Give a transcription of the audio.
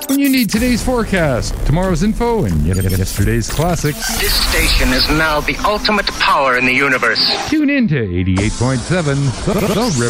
When you need today's forecast, tomorrow's info, and yesterday's classics. This station is now the ultimate power in the universe. Tune in to 88.7 The River.